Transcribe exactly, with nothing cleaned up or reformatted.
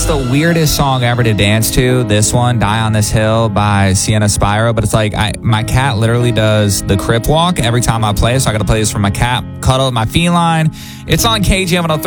it's the weirdest song ever to dance to. This one, Die on This Hill by Sienna Spiro. But it's like, I, my cat literally does the crip walk every time I play it. So I got to play this for my cat, cuddle with my feline. It's on K G M one oh three.